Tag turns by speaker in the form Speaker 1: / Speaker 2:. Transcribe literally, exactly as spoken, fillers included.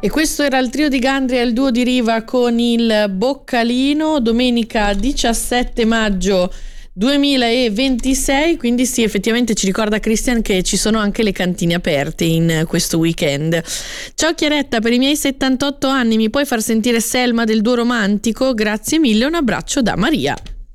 Speaker 1: E questo era il trio di Gandria e il duo di Riva con il Boccalino, domenica diciassette maggio duemilaventisei, quindi sì, effettivamente ci ricorda Christian che ci sono anche le cantine aperte in questo weekend. Ciao Chiaretta, per i miei settantotto anni mi puoi far sentire Selma del duo romantico? Grazie mille, un abbraccio da Maria.